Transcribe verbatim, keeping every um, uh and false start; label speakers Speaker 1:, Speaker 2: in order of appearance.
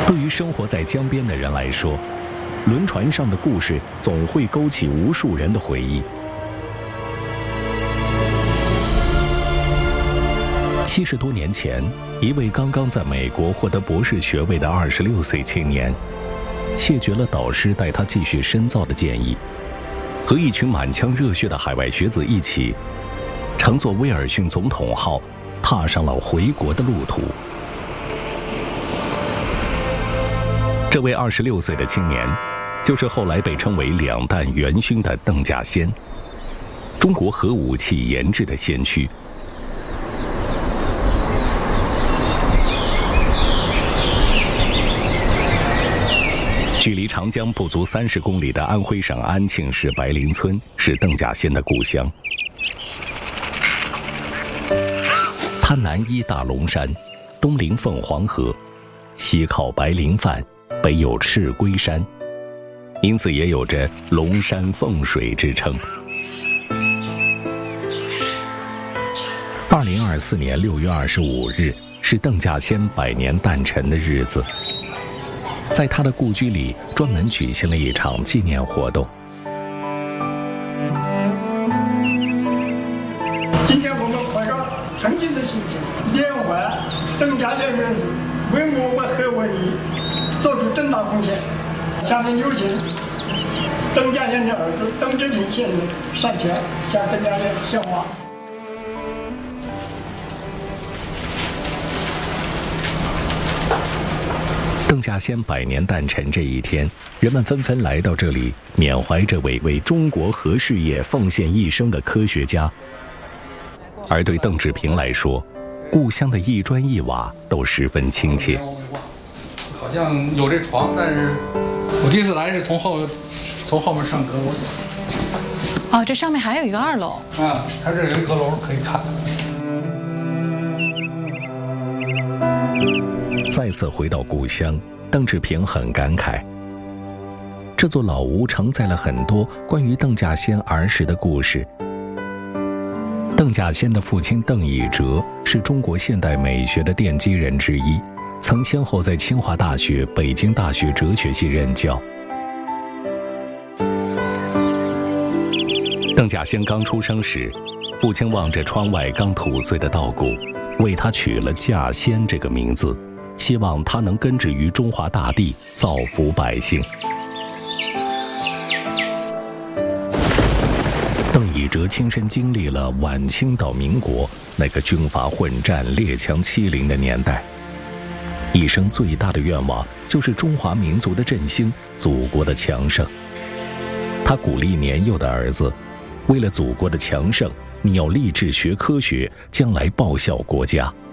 Speaker 1: 对于生活在江边的人来说，轮船上的故事总会勾起无数人的回忆。七十多年前，一位刚刚在美国获得博士学位的二十六岁青年，谢绝了导师带他继续深造的建议，和一群满腔热血的海外学子一起，乘坐威尔逊总统号，踏上了回国的路途。这位二十六岁的青年，就是后来被称为两弹元勋的邓稼先，中国核武器研制的先驱。距离长江不足三十公里的安徽省安庆市白林村是邓稼先的故乡。它南依大龙山，东临凤凰河，西靠白林泛，北有赤龟山，因此也有着龙山凤水之称。二零二四年六月二十五日是邓稼先百年诞辰的日子，在他的故居里专门举行了一场纪念活动。
Speaker 2: 今天我们怀着纯净的心情，缅怀邓稼先人士为我国核文明做出重大贡献。下面有请邓稼先的儿子邓志平先生上前向邓稼先献花。
Speaker 1: 邓稼先百年诞辰这一天，人们纷纷来到这里缅怀这位为中国核事业奉献一生的科学家。而对邓志平来说，故乡的一砖一瓦都十分亲切。
Speaker 3: 好像有这床，但是我第一次来是从后从后面上阁楼。
Speaker 4: 哦，这上面还有一个二楼。
Speaker 3: 啊，它这有一阁楼可以看。
Speaker 1: 再次回到故乡，邓志平很感慨。这座老屋承载了很多关于邓稼先儿时的故事。邓稼先的父亲邓以哲是中国现代美学的奠基人之一，曾先后在清华大学、北京大学哲学系任教。邓稼先刚出生时，父亲望着窗外刚吐穗的稻谷，为他取了稼先这个名字，希望他能根植于中华大地，造福百姓。邓以哲亲身经历了晚清到民国那个军阀混战、列强欺凌的年代，一生最大的愿望就是中华民族的振兴，祖国的强盛。他鼓励年幼的儿子，为了祖国的强盛，你要立志学科学，将来报效国家。